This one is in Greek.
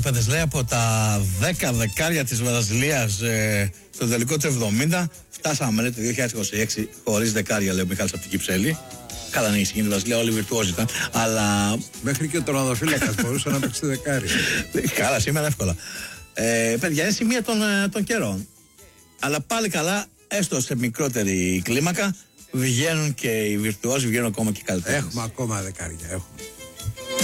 Παιδες, λέει, από τα 10 δεκάρια της Βραζιλίας στο τελικό του 70 φτάσαμε, λέει, το 2026 χωρίς δεκάρια, λέει ο Μιχάλης από την Κυψέλη. Καλά, να έχει γίνει η Βραζιλία, όλοι βιρτουόζοι ήταν. Αλλά. Μέχρι και ο τερματοφύλακας μπορούσε να παίξει δεκάρι. Καλά, σήμερα εύκολα. Παιδιά, είναι σημεία των καιρών. Αλλά πάλι καλά, έστω σε μικρότερη κλίμακα, βγαίνουν και οι βιρτουόζοι, βγαίνουν ακόμα και καλύτερα. Έχουμε ακόμα δεκάρια. Έχουμε.